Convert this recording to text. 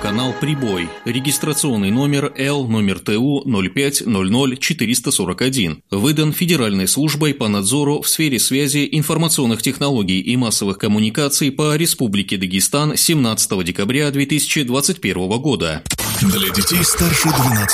Водоканал «Прибой». Регистрационный номер Л номер ТУ 0500441. Выдан Федеральной службой по надзору в сфере связи, информационных технологий и массовых коммуникаций по Республике Дагестан 17 декабря 2021 года. Для детей старше 12